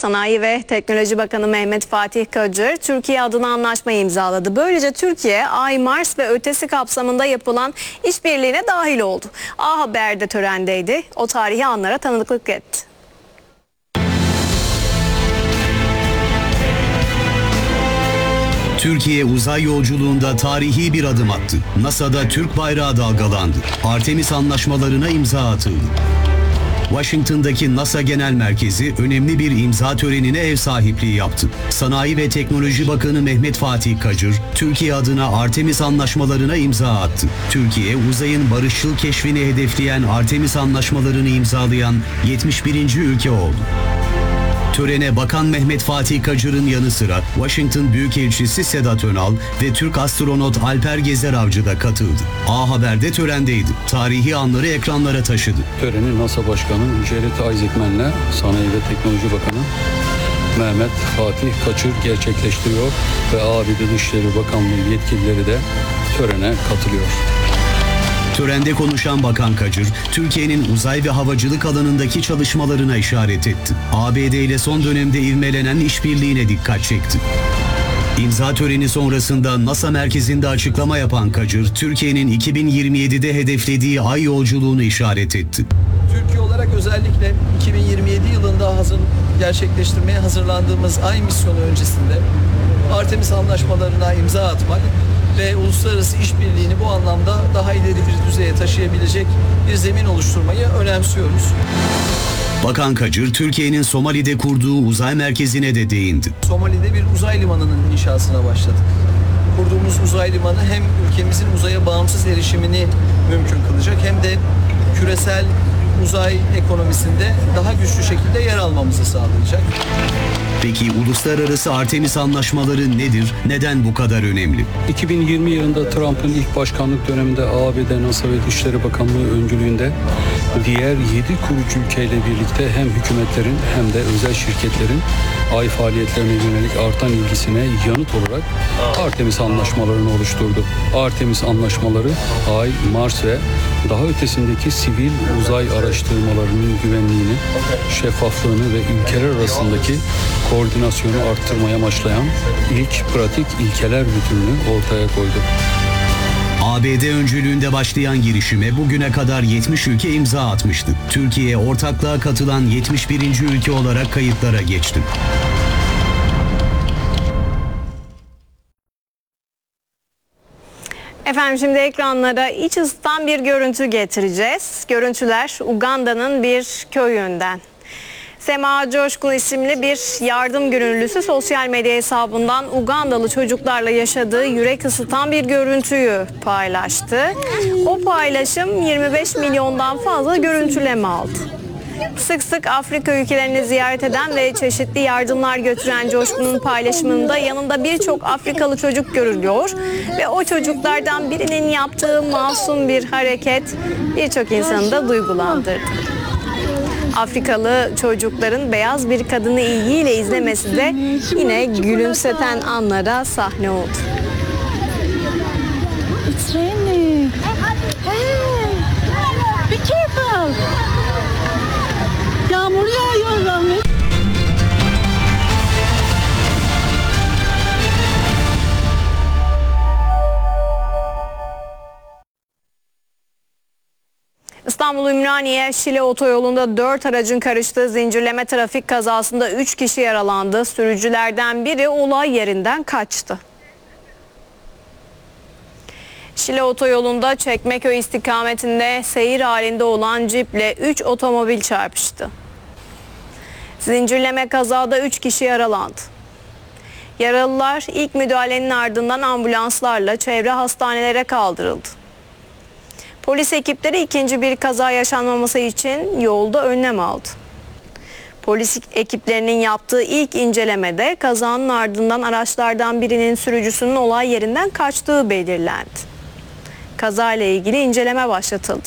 Sanayi ve Teknoloji Bakanı Mehmet Fatih Kacır, Türkiye adına anlaşmayı imzaladı. Böylece Türkiye, Ay, Mars ve ötesi kapsamında yapılan işbirliğine dahil oldu. A Haber'de törendeydi. O tarihi anlara tanıklık etti. Türkiye uzay yolculuğunda tarihi bir adım attı. NASA'da Türk bayrağı dalgalandı. Artemis anlaşmalarına imza atıldı. Washington'daki NASA Genel Merkezi önemli bir imza törenine ev sahipliği yaptı. Sanayi ve Teknoloji Bakanı Mehmet Fatih Kacır, Türkiye adına Artemis anlaşmalarına imza attı. Türkiye, uzayın barışçıl keşfini hedefleyen Artemis anlaşmalarını imzalayan 71. ülke oldu. Törene Bakan Mehmet Fatih Kacır'ın yanı sıra Washington Büyükelçisi Sedat Önal ve Türk astronot Alper Gezer Avcı da katıldı. A Haber'de törendeydi. Tarihi anları ekranlara taşıdı. Töreni NASA Başkanı Jared Isaacman'le Sanayi ve Teknoloji Bakanı Mehmet Fatih Kacır gerçekleştiriyor ve ABD Dışişleri Bakanlığı yetkilileri de törene katılıyor. Törende konuşan Bakan Kacır, Türkiye'nin uzay ve havacılık alanındaki çalışmalarına işaret etti. ABD ile son dönemde ivmelenen işbirliğine dikkat çekti. İmza töreni sonrasında NASA merkezinde açıklama yapan Kacır, Türkiye'nin 2027'de hedeflediği Ay yolculuğunu işaret etti. Türkiye olarak özellikle 2027 yılında gerçekleştirmeye hazırlandığımız Ay misyonu öncesinde Artemis anlaşmalarına imza atmak ve uluslararası işbirliğini bu anlamda daha ileri bir düzeye taşıyabilecek bir zemin oluşturmayı önemsiyoruz. Bakan Kacır, Türkiye'nin Somali'de kurduğu uzay merkezine de değindi. Somali'de bir uzay limanının inşasına başladık. Kurduğumuz uzay limanı hem ülkemizin uzaya bağımsız erişimini mümkün kılacak hem de küresel uzay ekonomisinde daha güçlü şekilde yer almamızı sağlayacak. Peki uluslararası Artemis anlaşmaları nedir? Neden bu kadar önemli? 2020 yılında Trump'ın ilk başkanlık döneminde ABD NASA ve Dışişleri Bakanlığı öncülüğünde diğer 7 kurucu ülkeyle birlikte hem hükümetlerin hem de özel şirketlerin Ay faaliyetlerine yönelik artan ilgisine yanıt olarak Artemis anlaşmalarını oluşturdu. Artemis anlaşmaları Ay, Mars ve daha ötesindeki sivil uzay araştırmalarının güvenliğini, şeffaflığını ve ülkeler arasındaki koordinasyonu arttırmaya başlayan ilk pratik ilkeler bütününü ortaya koydu. ABD öncülüğünde başlayan girişime bugüne kadar 70 ülke imza atmıştı. Türkiye ortaklığa katılan 71. ülke olarak kayıtlara geçti. Efendim şimdi ekranlara iç ısıtan bir görüntü getireceğiz. Görüntüler Uganda'nın bir köyünden. Sema Coşkun isimli bir yardım gönüllüsü sosyal medya hesabından Ugandalı çocuklarla yaşadığı yürek ısıtan bir görüntüyü paylaştı. O paylaşım 25 milyondan fazla görüntüleme aldı. Sık sık Afrika ülkelerini ziyaret eden ve çeşitli yardımlar götüren Coşkun'un paylaşımında yanında birçok Afrikalı çocuk görülüyor ve o çocuklardan birinin yaptığı masum bir hareket birçok insanı da duygulandırdı. Afrikalı çocukların beyaz bir kadını ilgiyle izlemesi de yine gülümseten anlara sahne oldu. It's raining. Hey, be careful. Yağmur yağıyor rahmet. İstanbul Ümraniye Şile otoyolunda 4 aracın karıştığı zincirleme trafik kazasında 3 kişi yaralandı. Sürücülerden biri olay yerinden kaçtı. Şile otoyolunda Çekmeköy istikametinde seyir halinde olan ciple 3 otomobil çarpıştı. Zincirleme kazada 3 kişi yaralandı. Yaralılar ilk müdahalenin ardından ambulanslarla çevre hastanelere kaldırıldı. Polis ekipleri ikinci bir kaza yaşanmaması için yolda önlem aldı. Polis ekiplerinin yaptığı ilk incelemede kazanın ardından araçlardan birinin sürücüsünün olay yerinden kaçtığı belirlendi. Kazayla ilgili inceleme başlatıldı.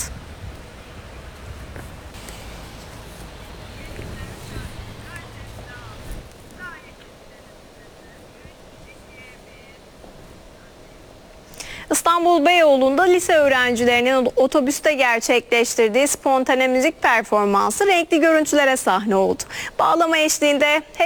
İstanbul Beyoğlu'nda lise öğrencilerinin otobüste gerçekleştirdiği spontane müzik performansı renkli görüntülere sahne oldu. Bağlama eşliğinde